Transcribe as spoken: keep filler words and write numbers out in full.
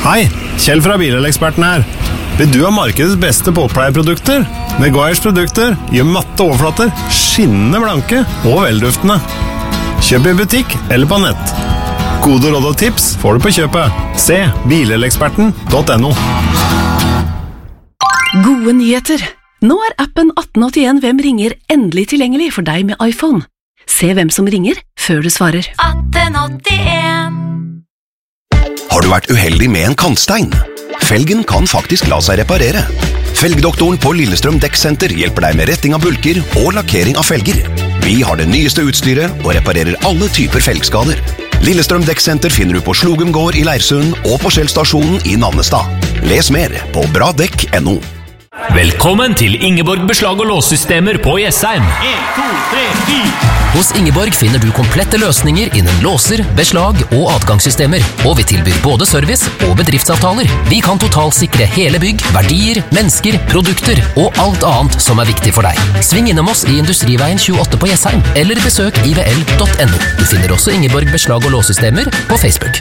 Hei, Kjell fra Bileleksperten her. Vil du ha markedets beste påpleieprodukter? Meguiars produkter gjør matte overflater skinnende blanke og velduftende. Kjøp i butikk eller på nett. Gode råd og tips får du på kjøpet. Se bileleksperten punktum no. Gode nyheter! Nå er appen atten åttien Hvem ringer endelig tilgjengelig for deg med iPhone. Se hvem som ringer før du svarer. atten åttien. Har du vært uheldig med en kantstein? Felgen kan faktisk la seg reparere. Felgdoktoren på Lillestrøm Dekksenter hjelper deg med retting av bulker og lakkering av felger. Vi har det nyeste utstyret og reparerer alle typer felgskader. Lillestrøm Dekksenter finner du på Slogum gård i Leirsund og på Skjellstasjonen i Nannestad. Les mer på bra dekk punktum no. Velkommen til Ingeborg Beslag og Låssystemer på Jessheim. en, to, tre, fire. Hos Ingeborg finner du komplette løsninger innen låser, beslag og adgangssystemer, og vi tilbyr både service og bedriftsavtaler. Vi kan totalsikre hele bygg, verdier, mennesker, produkter og alt annet som er viktig for deg. Sving innom oss i Industriveien tjueåtte på Jessheim, eller besøk i v l punktum no. Du finner også Ingeborg Beslag og Låssystemer på Facebook.